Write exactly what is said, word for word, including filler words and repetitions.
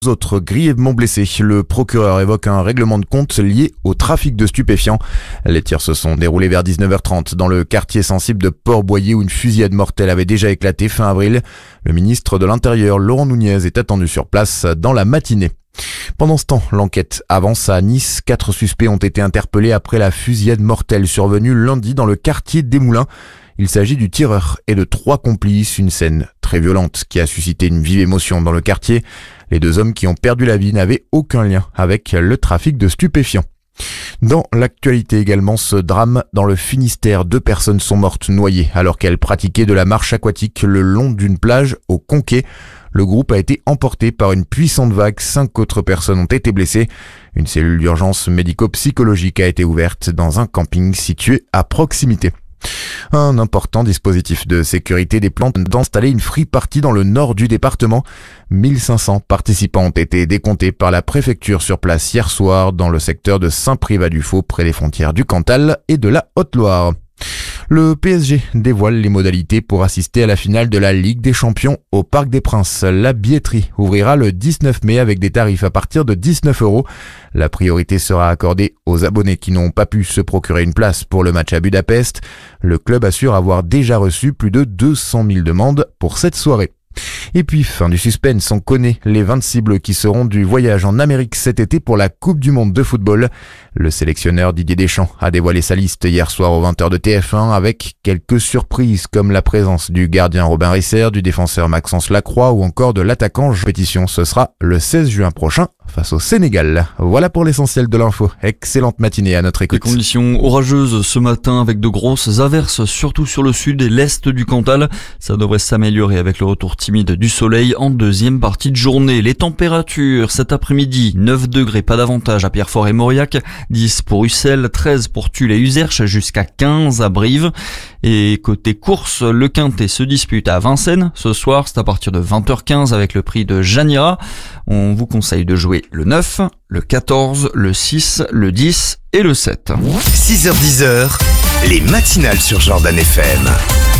autres grièvement blessés. Le procureur évoque un règlement de compte lié au trafic de stupéfiants. Les tirs se sont déroulés vers dix-neuf heures trente dans le quartier sensible de Port-Boyer où une fusillade mortelle avait déjà éclaté fin avril. Le ministre de l'Intérieur, Laurent Nunez, est attendu sur place dans la matinée. Pendant ce temps, l'enquête avance à Nice. Quatre suspects ont été interpellés après la fusillade mortelle survenue lundi dans le quartier des Moulins. Il s'agit du tireur et de trois complices, une scène très violente qui a suscité une vive émotion dans le quartier. Les deux hommes qui ont perdu la vie n'avaient aucun lien avec le trafic de stupéfiants. Dans l'actualité également, ce drame dans le Finistère. Deux personnes sont mortes noyées alors qu'elles pratiquaient de la marche aquatique le long d'une plage au Conquet. Le groupe a été emporté par une puissante vague. Cinq autres personnes ont été blessées. Une cellule d'urgence médico-psychologique a été ouverte dans un camping situé à proximité. Un important dispositif de sécurité des plantes d'installer une free party dans le nord du département. mille cinq cents participants ont été décomptés par la préfecture sur place hier soir dans le secteur de Saint-Privat-du-Faux près des frontières du Cantal et de la Haute-Loire. Le P S G dévoile les modalités pour assister à la finale de la Ligue des Champions au Parc des Princes. La billetterie ouvrira le dix-neuf mai avec des tarifs à partir de dix-neuf euros. La priorité sera accordée aux abonnés qui n'ont pas pu se procurer une place pour le match à Budapest. Le club assure avoir déjà reçu plus de deux cent mille demandes pour cette soirée. Et puis, fin du suspense, on connaît les vingt-six bleus qui seront du voyage en Amérique cet été pour la Coupe du Monde de football. Le sélectionneur Didier Deschamps a dévoilé sa liste hier soir aux vingt heures de T F un avec quelques surprises comme la présence du gardien Robin Risser, du défenseur Maxence Lacroix ou encore de l'attaquant. Compétition, ce sera le seize juin prochain face au Sénégal. Voilà pour l'essentiel de l'info. Excellente matinée à notre écoute. Les conditions orageuses ce matin avec de grosses averses, surtout sur le sud et l'est du Cantal. Ça devrait s'améliorer avec le retour timide du soleil en deuxième partie de journée. Les températures cet après-midi, neuf degrés, pas davantage à Pierrefort et Mauriac, dix pour Ussel, treize pour Tulle et Userche, jusqu'à quinze à Brive. Et côté course, le Quintet se dispute à Vincennes. Ce soir, c'est à partir de vingt heures quinze avec le prix de Janira. On vous conseille de jouer le neuf, le quatorze, le six, le dix et le sept. six heures dix, les matinales sur Jordan F M.